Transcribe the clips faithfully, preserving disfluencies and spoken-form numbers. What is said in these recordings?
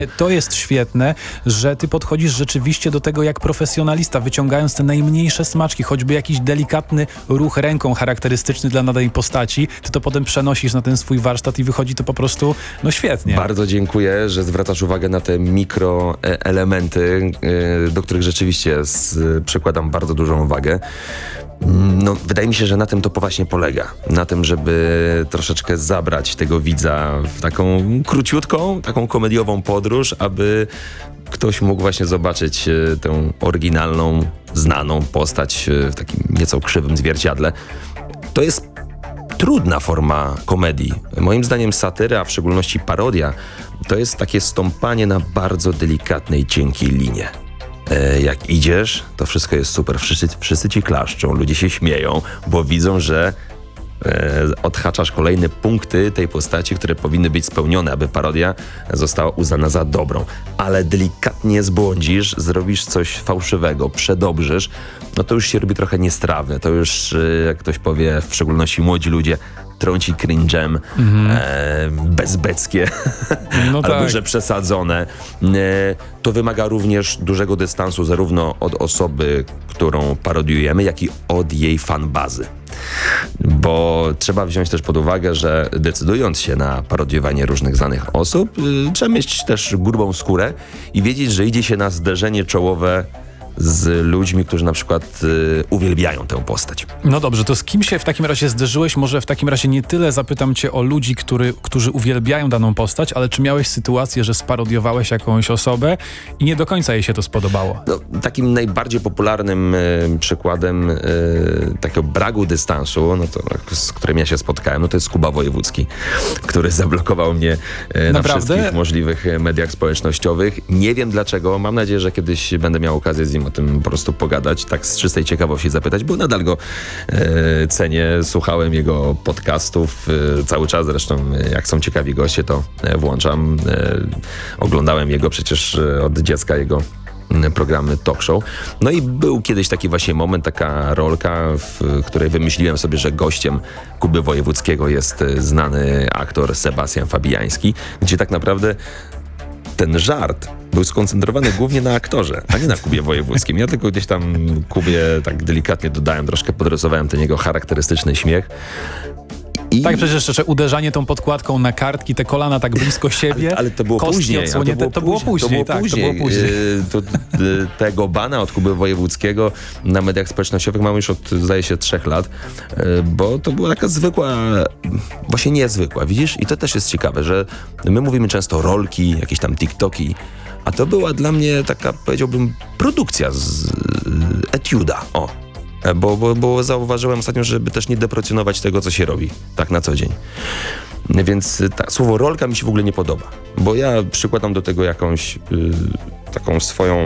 To jest świetne, że ty podchodzisz rzeczywiście do tego jak profesjonalista, wyciągając te najmniejsze smaczki, choćby jakiś delikatny ruch ręką charakterystyczny dla danej postaci, ty to potem przenosisz na ten swój warsztat i wychodzi to po prostu, no świetnie. Bardzo dziękuję, że zwracasz uwagę na te mikroelementy, do których rzeczywiście z, przykładam bardzo dużą uwagę. No, wydaje mi się, że na tym to właśnie polega. Na tym, żeby troszeczkę zabrać tego widza w taką króciutką, taką komediową podróż, aby ktoś mógł właśnie zobaczyć tę oryginalną, znaną postać w takim nieco krzywym zwierciadle. To jest trudna forma komedii. Moim zdaniem satyra, a w szczególności parodia, to jest takie stąpanie na bardzo delikatnej, cienkiej linie. Jak idziesz, to wszystko jest super, wszyscy, wszyscy ci klaszczą, ludzie się śmieją, bo widzą, że e, odhaczasz kolejne punkty tej postaci, które powinny być spełnione, aby parodia została uznana za dobrą. Ale delikatnie zbłądzisz, zrobisz coś fałszywego, przedobrzysz, no to już się robi trochę niestrawne, to już, e, jak ktoś powie, w szczególności młodzi ludzie, trąci cringe'em, mm. e, bezbeckie, no albo tak. że przesadzone. E, to wymaga również dużego dystansu zarówno od osoby, którą parodiujemy, jak i od jej fanbazy. Bo trzeba wziąć też pod uwagę, że decydując się na parodiowanie różnych znanych osób, y, trzeba mieć też grubą skórę i wiedzieć, że idzie się na zderzenie czołowe z ludźmi, którzy na przykład y, uwielbiają tę postać. No dobrze, to z kim się w takim razie zderzyłeś? Może w takim razie nie tyle zapytam cię o ludzi, który, którzy uwielbiają daną postać, ale czy miałeś sytuację, że sparodiowałeś jakąś osobę i nie do końca jej się to spodobało? No, takim najbardziej popularnym y, przykładem y, takiego braku dystansu, no to, z którym ja się spotkałem, no to jest Kuba Wojewódzki, który zablokował mnie y, na wszystkich możliwych mediach społecznościowych. Nie wiem dlaczego, mam nadzieję, że kiedyś będę miał okazję z nim o tym po prostu pogadać, tak z czystej ciekawości zapytać, bo nadal go e, cenię, słuchałem jego podcastów e, cały czas, zresztą e, jak są ciekawi goście, to e, włączam. E, oglądałem jego przecież e, od dziecka, jego programy talk show. No i był kiedyś taki właśnie moment, taka rolka, w której wymyśliłem sobie, że gościem Kuby Wojewódzkiego jest znany aktor Sebastian Fabiański, gdzie tak naprawdę ten żart był skoncentrowany głównie na aktorze, a nie na Kubie Wojewódzkim. Ja tylko gdzieś tam Kubie tak delikatnie dodałem, troszkę podrysowałem ten jego charakterystyczny śmiech. I... Tak, przecież jeszcze uderzanie tą podkładką na kartki, te kolana tak blisko siebie. Ale, ale to było później. To było, to było później, to było tak, później. To było później. Yy, to, yy, tego bana od Kuby Wojewódzkiego na mediach społecznościowych mam już od, zdaje się, trzech lat, yy, bo to była taka zwykła, właśnie niezwykła, widzisz? I to też jest ciekawe, że my mówimy często rolki, jakieś tam TikToki, a to była dla mnie taka, powiedziałbym, produkcja z yy, etiuda, o. Bo, bo, bo zauważyłem ostatnio, żeby też nie deprecjonować tego, co się robi tak na co dzień. Więc tak, słowo rolka mi się w ogóle nie podoba, bo ja przykładam do tego jakąś y, taką swoją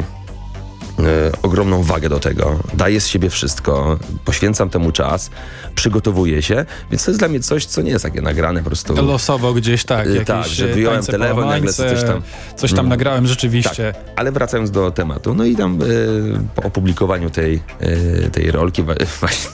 y, ogromną wagę do tego. Daję z siebie wszystko, poświęcam temu czas, przygotowuję się, więc to jest dla mnie coś, co nie jest takie nagrane po prostu. Losowo gdzieś tak. Jakieś tak, że wyjąłem telefon, nagle coś tam. Coś tam mm. nagrałem rzeczywiście. Tak, ale wracając do tematu, no i tam y, po opublikowaniu tej, y, tej rolki właśnie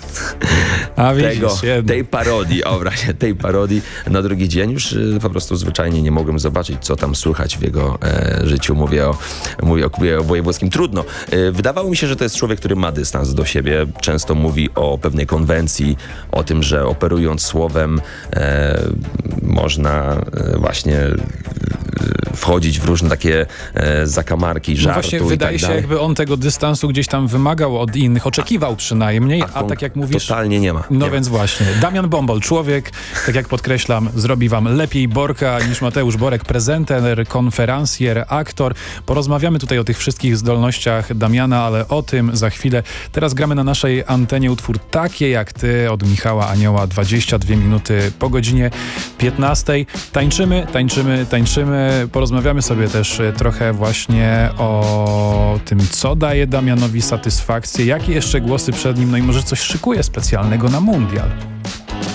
A, widzisz, tego, jedno. tej parodii, o właśnie, tej parodii na drugi dzień już y, po prostu zwyczajnie nie mogłem zobaczyć, co tam słychać w jego e, życiu. Mówię o, mówię o Kubie Wojewódzkim. Trudno. Y, wydawało mi się, że to jest człowiek, który ma dystans do siebie. Często mówi o pewnej konwencji, o tym, że operując słowem e, można e, właśnie e, wchodzić w różne takie e, zakamarki, żartu. No właśnie wydaje i tak się, dalej. jakby on tego dystansu gdzieś tam wymagał od innych, oczekiwał przynajmniej, a, a tak jak mówisz... Totalnie nie ma. No nie więc ma. właśnie, Damian Bombol, człowiek, tak jak podkreślam, zrobi wam lepiej Borka niż Mateusz Borek, prezenter, konferencjer, aktor. Porozmawiamy tutaj o tych wszystkich zdolnościach Damiana, ale o tym za chwilę. Teraz gramy na naszej antenie utwór Takie jak ty od Michała Anioła, dwadzieścia dwie minuty po godzinie piętnastej. Tańczymy, tańczymy, tańczymy. Porozmawiamy sobie też trochę właśnie o tym, co daje Damianowi satysfakcję, jakie jeszcze głosy przed nim, no i może coś szykuje specjalnego na mundial.